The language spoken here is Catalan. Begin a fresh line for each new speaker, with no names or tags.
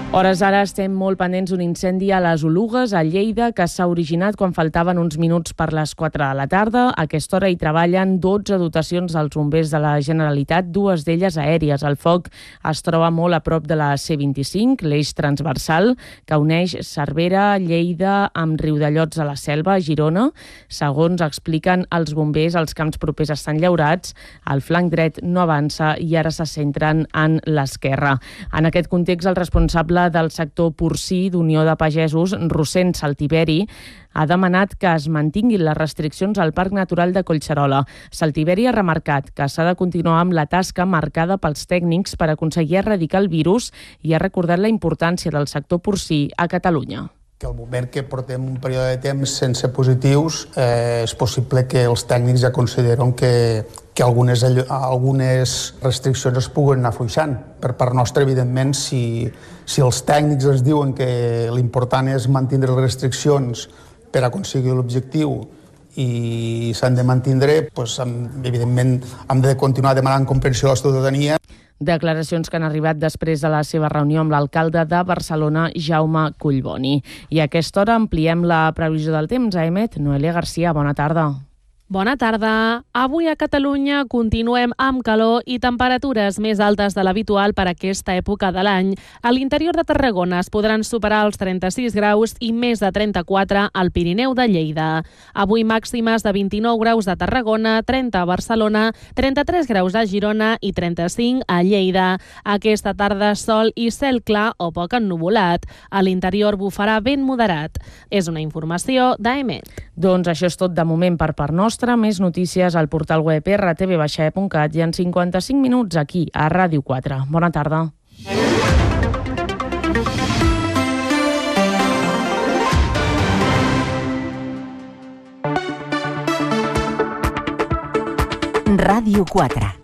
Hores ara estem molt pendents d'un incendi a les Oluges, a Lleida, que s'ha originat quan faltaven uns minuts per les 4 de la tarda. A aquesta hora hi treballen 12 dotacions dels bombers de la Generalitat, 2 d'elles aèries. El foc es troba molt a prop de la C25, l'eix transversal que uneix Cervera, Lleida amb Riudellots a la Selva, a Girona. Segons expliquen els bombers, els camps propers estan llaurats, el flanc dret no avança i ara se centren en l'esquerra. En aquest context, el responsable del sector porcí d'Unió de Pagesos, Rossend Saltiveri, ha demanat que es mantinguin les restriccions al Parc Natural de Collserola. Saltiveri ha remarcat que s'ha de continuar amb la tasca marcada pels tècnics per aconseguir erradicar el virus i ha recordat la importància del sector porcí a Catalunya.
Que al moment que portem un període de temps sense positius, és possible que els tècnics ja consideren que algunes restriccions es puguen anar afluixant. Per part nostra, evidentment, si els tècnics ens diuen que l'important és mantenir les restriccions per aconseguir l'objectiu i s'han de mantenir, doncs, evidentment hem de continuar demanant comprensió a la ciutadania.
Declaracions que han arribat després de la seva reunió amb l'alcalde de Barcelona, Jaume Collboni. I a aquesta hora ampliem la previsió del temps. A EMET, Noelia Garcia, bona tarda.
Bona tarda. Avui a Catalunya continuem amb calor i temperatures més altes de l'habitual per aquesta època de l'any. A l'interior de Tarragona es podran superar els 36 graus i més de 34 al Pirineu de Lleida. Avui màximes de 29 graus a Tarragona, 30 a Barcelona, 33 graus a Girona i 35 a Lleida. Aquesta tarda sol i cel clar o poc ennuvolat. A l'interior bufarà vent moderat. És una informació d'AEMET.
Doncs això és tot de moment per part nostra. Més notícies al portal web rtv-e.cat i en 55 minuts aquí a Ràdio 4. Bona tarda.
Ràdio 4.